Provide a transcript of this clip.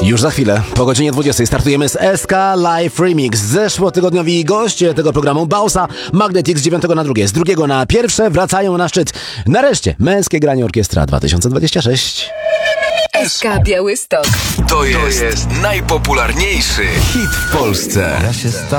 Już za chwilę, po godzinie 20 startujemy z SK Live Remix. Zeszłotygodniowi goście tego programu Bausa, Magnetic z 9 na 2, z 2 na 1 wracają na szczyt. Nareszcie, Męskie Granie Orkiestra 2026. SK Białystok. To jest najpopularniejszy hit w Polsce. Ja się